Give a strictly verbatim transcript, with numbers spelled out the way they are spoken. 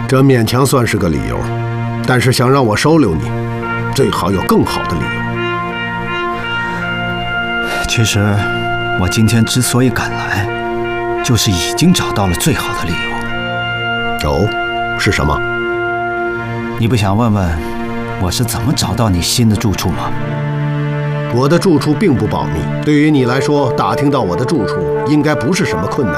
这勉强算是个理由，但是想让我收留你，最好有更好的理由。 其实，我今天之所以赶来，就是已经找到了最好的理由。 哦，是什么？ 你不想问问我是怎么找到你新的住处吗？ 我的住处并不保密，对于你来说，打听到我的住处应该不是什么困难。